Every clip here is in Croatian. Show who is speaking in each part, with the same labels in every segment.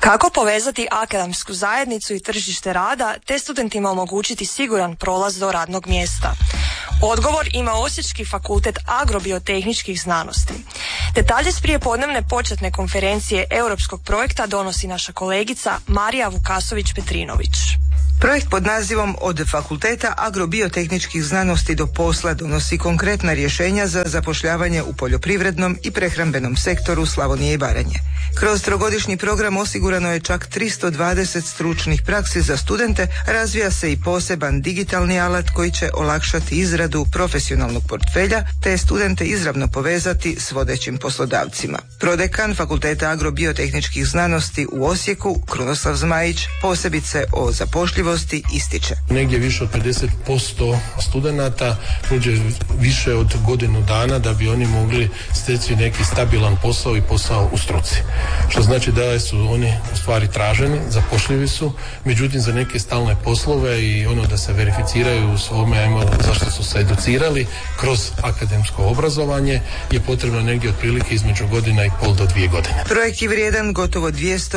Speaker 1: Kako povezati akademsku zajednicu i tržište rada, te studentima omogućiti siguran prolaz do radnog mjesta? Odgovor ima Osječki fakultet agrobiotehničkih znanosti. Detalje s prijepodnevne početne konferencije europskog projekta donosi naša kolegica Marija Vukasović-Petrinović.
Speaker 2: Projekt pod nazivom Od fakulteta agrobiotehničkih znanosti do posla donosi konkretna rješenja za zapošljavanje u poljoprivrednom i prehrambenom sektoru Slavonije i Baranje. Kroz trogodišnji program osigurano je čak 320 stručnih praksi za studente, razvija se i poseban digitalni alat koji će olakšati izradu profesionalnog portfelja te studente izravno povezati s vodećim poslodavcima. Prodekan Fakulteta agrobiotehničkih znanosti u Osijeku, Krunoslav Zmajić, posebice o zapošljivosti ističe.
Speaker 3: Negdje više od 50% studenata prođe više od godinu dana da bi oni mogli steći neki stabilan posao i posao u struci. Što znači da su oni u stvari traženi, zapošljivi su, međutim za neke stalne poslove i ono da se verificiraju u svome zašto su se educirali kroz akademsko obrazovanje je potrebno negdje otprilike između godina i pol do 2 godine.
Speaker 2: Projekt je vrijedan gotovo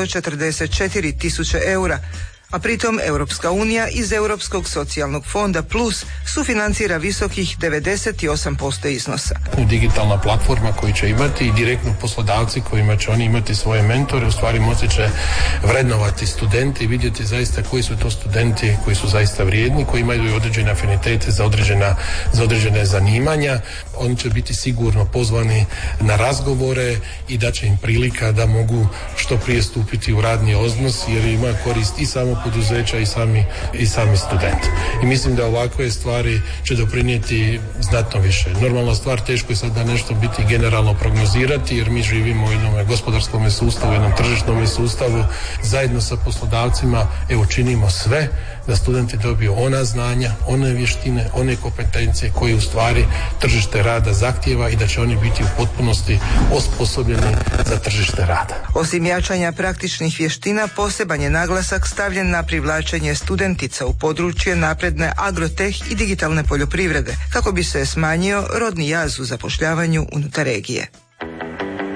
Speaker 2: 244.000 eura, a pritom Europska unija iz Europskog socijalnog fonda Plus sufinancira visokih 98% iznosa.
Speaker 3: Digitalna platforma koju će imati i direktno poslodavci kojima će oni imati svoje mentore, u stvari moći će vrednovati studente i vidjeti zaista koji su to studenti koji su zaista vrijedni, koji imaju određene afinitete za određene zanimanja. Oni će biti sigurno pozvani na razgovore i da će im prilika da mogu što prije stupiti u radni odnos jer ima korist i samo poduzeća i sami studenti. I mislim da ovakve stvari će doprinijeti znatno više. Normalna stvar, teško je sad da nešto biti generalno prognozirati jer mi živimo u jednom gospodarskom sustavu, jednom tržišnom sustavu. Zajedno sa poslodavcima činimo sve da studenti dobiju ona znanja, one vještine, one kompetencije koje u stvari tržište rada zahtijeva i da će oni biti u potpunosti osposobljeni za tržište rada.
Speaker 2: Osim jačanja praktičnih vještina, poseban je naglasak stavljen na privlačenje studentica u područje napredne agroteh i digitalne poljoprivrede, kako bi se smanjio rodni jaz u zapošljavanju unutar regije.